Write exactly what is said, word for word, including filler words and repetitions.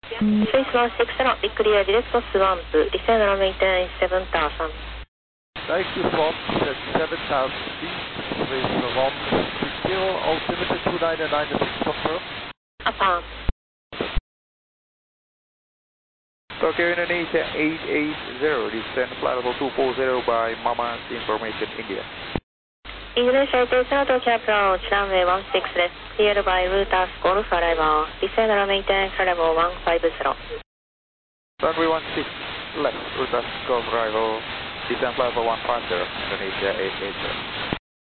Space one six zero, be clear, direct swamp, descend and maintain seven thousand. Take the swamp, set seven thousand feet, with one zero, altimeter two nine nine six, confirm. Upon. Tokyo Indonesia eight eight zero, descend flight level two four zero by Mama's Information India. Indonesia eight eight zero, Tokyo approach, runway one six left, cleared by Rutas Golf arrival, descend and maintain flight level one five zero. Runway one six left, Rutas Golf arrival, descend flight level one five zero, Indonesia eight eight zero.